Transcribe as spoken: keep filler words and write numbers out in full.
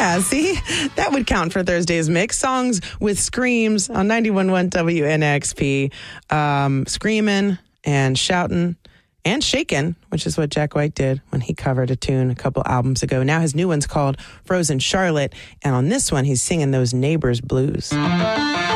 Yeah, see? That would count for Thursday's mix. Songs with screams on ninety-one point one W N X P. Um, screaming and shouting and shaking, which is what Jack White did when he covered a tune a couple albums ago. Now his new one's called Frozen Charlotte, and on this one, he's singing those Neighbors blues.